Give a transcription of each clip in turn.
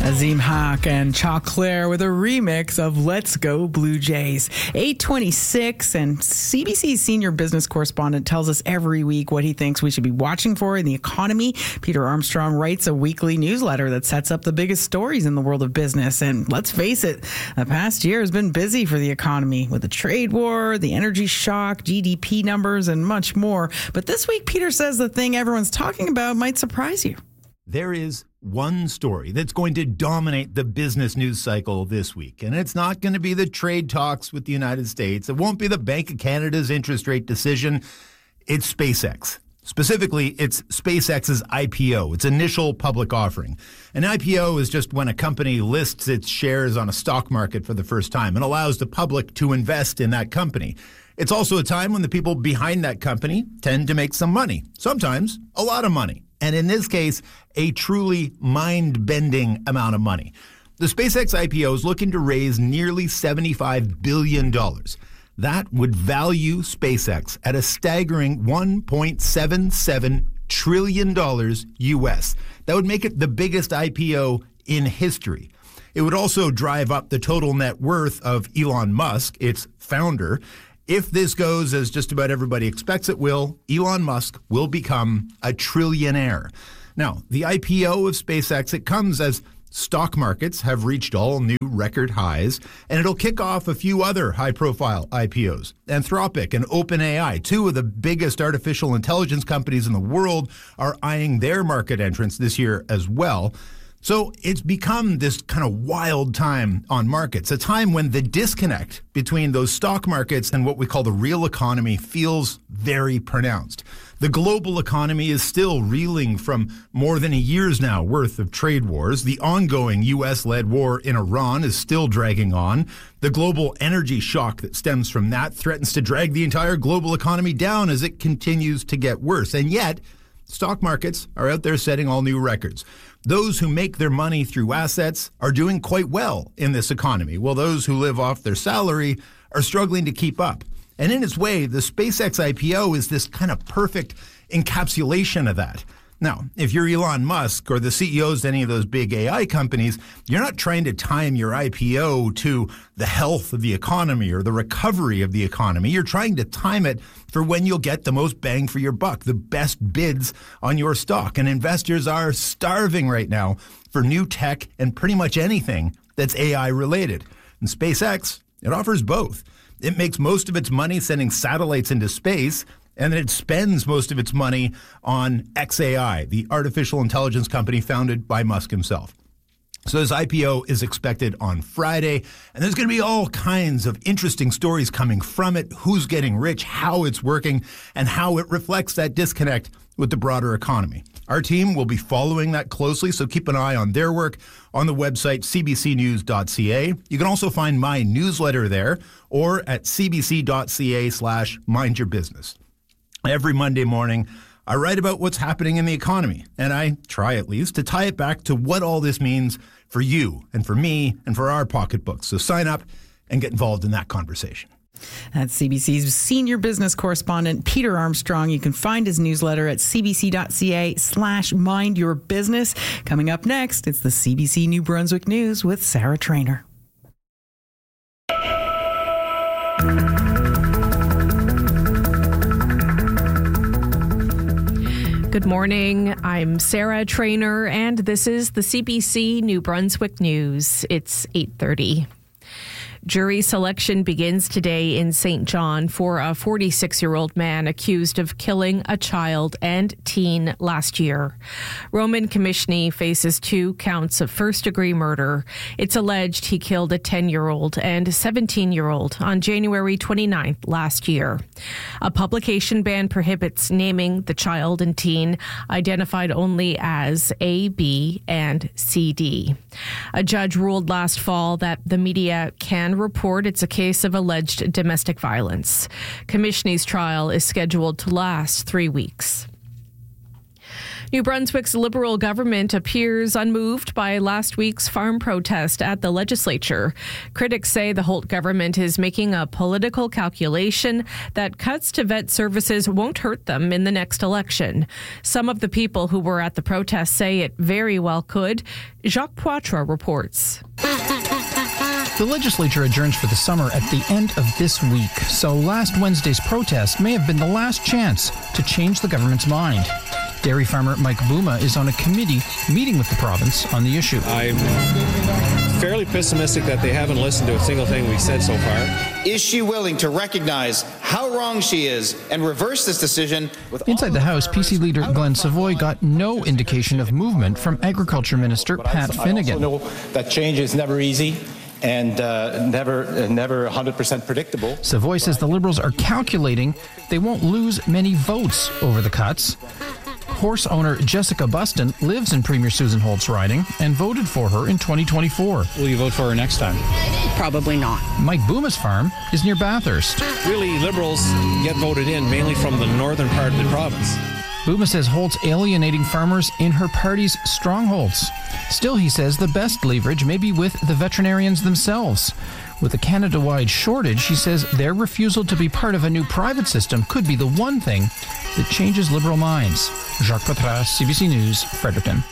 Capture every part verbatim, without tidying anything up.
Azim Haq and Choclair with a remix of Let's Go Blue Jays. eight twenty-six, and C B C's senior business correspondent tells us every week what he thinks we should be watching for in the economy. Peter Armstrong writes a weekly newsletter that sets up the biggest stories in the world of business. And let's face it, the past year has been busy for the economy with the trade war, the energy shock, G D P numbers, and much more. But this week, Peter says the thing everyone's talking about might surprise you. There is one story that's going to dominate the business news cycle this week, and it's not going to be the trade talks with the United States. It won't be the Bank of Canada's interest rate decision. It's SpaceX. Specifically, it's SpaceX's I P O, its initial public offering. An I P O is just when a company lists its shares on a stock market for the first time and allows the public to invest in that company. It's also a time when the people behind that company tend to make some money, sometimes a lot of money. And in this case, a truly mind-bending amount of money. The SpaceX I P O is looking to raise nearly seventy-five billion dollars. That would value SpaceX at a staggering one point seven seven trillion dollars U S. That would make it the biggest I P O in history. It would also drive up the total net worth of Elon Musk, its founder. If this goes as just about everybody expects it will, Elon Musk will become a trillionaire. Now, the I P O of SpaceX, it comes as stock markets have reached all new record highs, and it'll kick off a few other high-profile I P Os. Anthropic and OpenAI, two of the biggest artificial intelligence companies in the world, are eyeing their market entrance this year as well. So it's become this kind of wild time on markets, a time when the disconnect between those stock markets and what we call the real economy feels very pronounced. The global economy is still reeling from more than a year's now worth of trade wars. The ongoing U S-led war in Iran is still dragging on. The global energy shock that stems from that threatens to drag the entire global economy down as it continues to get worse. And yet, stock markets are out there setting all new records. Those who make their money through assets are doing quite well in this economy, while those who live off their salary are struggling to keep up. And in its way, the SpaceX I P O is this kind of perfect encapsulation of that. Now, if you're Elon Musk or the C E Os of any of those big A I companies, you're not trying to time your I P O to the health of the economy or the recovery of the economy. You're trying to time it for when you'll get the most bang for your buck, the best bids on your stock. And investors are starving right now for new tech and pretty much anything that's A I related. And SpaceX, it offers both. It makes most of its money sending satellites into space, and then it spends most of its money on X A I, the artificial intelligence company founded by Musk himself. So this I P O is expected on Friday, and there's going to be all kinds of interesting stories coming from it, who's getting rich, how it's working, and how it reflects that disconnect with the broader economy. Our team will be following that closely, so keep an eye on their work on the website c b c news dot c a. You can also find my newsletter there or at c b c dot c a slash mind your business. Every Monday morning, I write about what's happening in the economy, and I try at least to tie it back to what all this means for you and for me and for our pocketbooks. So sign up and get involved in that conversation. That's C B C's senior business correspondent, Peter Armstrong. You can find his newsletter at c b c dot c a slash mind your business. Coming up next, it's the C B C New Brunswick News with Sarah Trainer. Good morning. I'm Sarah Trainer, and this is the C B C New Brunswick News. It's eight thirty. Jury selection begins today in Saint John for a forty-six-year-old man accused of killing a child and teen last year. Roman Komishny faces two counts of first-degree murder. It's alleged he killed a ten-year-old and seventeen-year-old on January twenty-ninth last year. A publication ban prohibits naming the child and teen, identified only as A, B, and C D. A judge ruled last fall that the media can report it's a case of alleged domestic violence. Komishny's trial is scheduled to last three weeks. New Brunswick's Liberal government appears unmoved by last week's farm protest at the legislature. Critics say the Holt government is making a political calculation that cuts to vet services won't hurt them in the next election. Some of the people who were at the protest say it very well could. Jacques Poitras reports. The legislature adjourns for the summer at the end of this week, so last Wednesday's protest may have been the last chance to change the government's mind. Dairy farmer Mike Bouma is on a committee meeting with the province on the issue. I'm fairly pessimistic that they haven't listened to a single thing we've said so far. Is she willing to recognize how wrong she is and reverse this decision? With Inside the House, P C leader Glenn Savoy got no indication of movement from Agriculture Minister Pat Finnegan. I also know that change is never easy and uh, never uh, never one hundred percent predictable. Savoy says the Liberals are calculating they won't lose many votes over the cuts. Horse owner Jessica Buston lives in Premier Susan Holt's riding and voted for her in twenty twenty-four. Will you vote for her next time? Probably not. Mike Booma's farm is near Bathurst. Really, Liberals get voted in mainly from the northern part of the province. Bouma says Holt's alienating farmers in her party's strongholds. Still, he says the best leverage may be with the veterinarians themselves. With a Canada-wide shortage, he says their refusal to be part of a new private system could be the one thing that changes Liberal minds. Jacques Poitras, C B C News, Fredericton.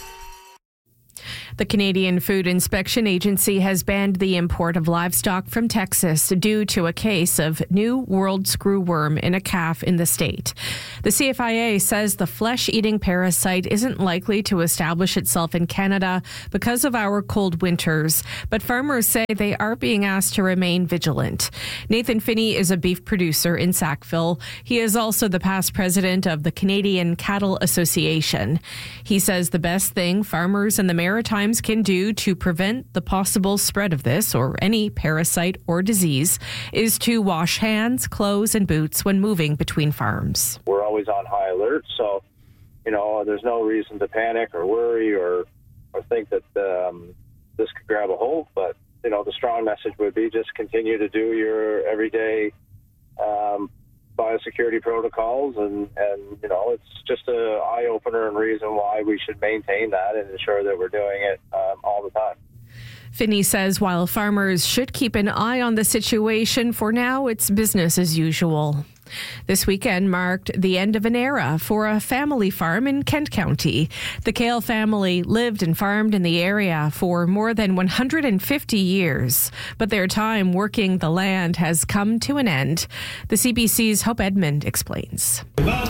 The Canadian Food Inspection Agency has banned the import of livestock from Texas due to a case of New World screwworm in a calf in the state. The C F I A says the flesh-eating parasite isn't likely to establish itself in Canada because of our cold winters, but farmers say they are being asked to remain vigilant. Nathan Finney is a beef producer in Sackville. He is also the past president of the Canadian Cattle Association. He says the best thing farmers in the Maritimes can do to prevent the possible spread of this or any parasite or disease is to wash hands, clothes, and boots when moving between farms. We're always on high alert, so, you know, there's no reason to panic or worry or, or think that um, this could grab a hold. But, you know, the strong message would be just continue to do your everyday um, biosecurity protocols, and, and, you know, it's just an eye-opener and reason why we should maintain that and ensure that we're doing it um, all the time. Finney says while farmers should keep an eye on the situation, for now it's business as usual. This weekend marked the end of an era for a family farm in Kent County. The Kale family lived and farmed in the area for more than one hundred fifty years, but their time working the land has come to an end. The C B C's Hope Edmond explains.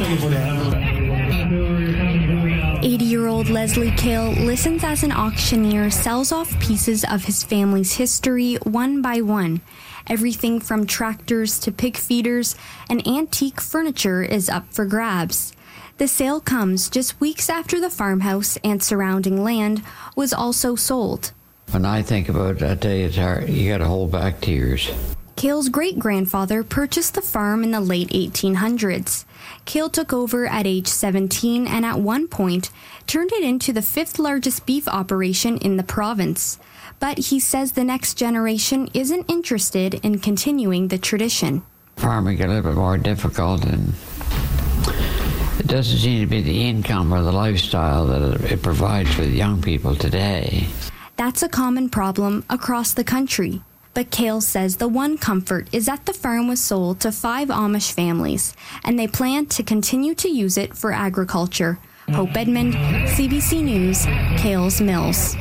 eighty-year-old Leslie Kale listens as an auctioneer sells off pieces of his family's history one by one. Everything from tractors to pig feeders and antique furniture is up for grabs. The sale comes just weeks after the farmhouse and surrounding land was also sold. When I think about it, I tell you, it's hard. You got to hold back tears. Kale's great-grandfather purchased the farm in the late eighteen hundreds. Kale took over at age seventeen and at one point turned it into the fifth largest beef operation in the province. But he says the next generation isn't interested in continuing the tradition. Farming got a little bit more difficult, and it doesn't seem to be the income or the lifestyle that it provides for the young people today. That's a common problem across the country. But Kale says the one comfort is that the farm was sold to five Amish families, and they plan to continue to use it for agriculture. Hope Edmond, C B C News, Kale's Mills.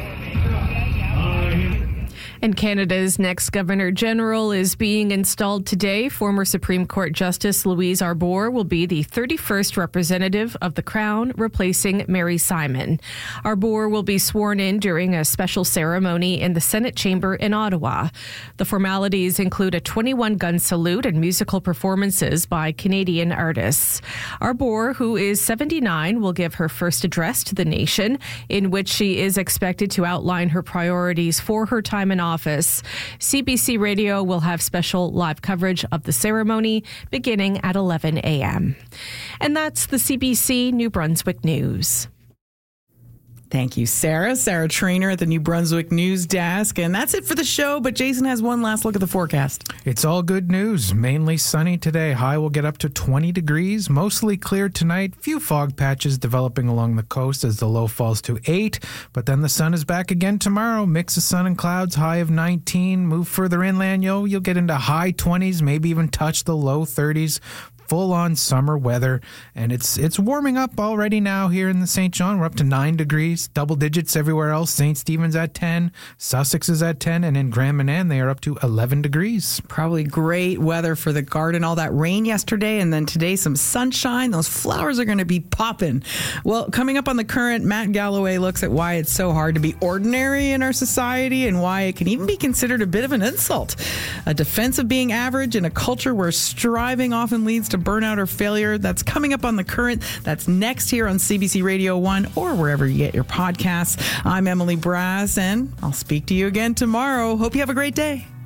And Canada's next Governor General is being installed today. Former Supreme Court Justice Louise Arbour will be the thirty-first representative of the Crown, replacing Mary Simon. Arbour will be sworn in during a special ceremony in the Senate chamber in Ottawa. The formalities include a twenty-one gun salute and musical performances by Canadian artists. Arbour, who is seventy-nine, will give her first address to the nation, in which she is expected to outline her priorities for her time in office. Office. C B C Radio will have special live coverage of the ceremony beginning at eleven a.m. And that's the C B C New Brunswick News. Thank you, Sarah. Sarah Trainer at the New Brunswick News Desk. And that's it for the show, but Jason has one last look at the forecast. It's all good news. Mainly sunny today. High will get up to twenty degrees. Mostly clear tonight. Few fog patches developing along the coast as the low falls to eight. But then the sun is back again tomorrow. Mix of sun and clouds, high of nineteen. Move further inland, yo, you'll get into high twenties, maybe even touch the low thirties. Full-on summer weather, and it's it's warming up already now here in the Saint John. We're up to nine degrees, double digits everywhere else. Saint Stephen's at ten, Sussex is at ten, and in Grand Manan they are up to eleven degrees. Probably great weather for the garden. All that rain yesterday, and then today some sunshine. Those flowers are going to be popping. Well, coming up on The Current, Matt Galloway looks at why it's so hard to be ordinary in our society and why it can even be considered a bit of an insult. A defense of being average in a culture where striving often leads to burnout or failure. That's coming up on The Current. That's next here on C B C Radio one or wherever you get your podcasts. I'm Emily Brass, and I'll speak to you again tomorrow. Hope you have a great day.